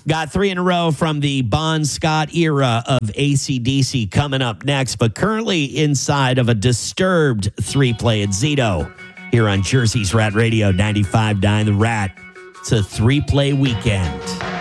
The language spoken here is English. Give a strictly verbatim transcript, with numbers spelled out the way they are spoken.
Got three in a row from the Bon Scott era of A C D C coming up next, but currently inside of a disturbed three-play at Zito here on Jersey's Rat Radio ninety-five point nine The Rat. It's a three-play weekend.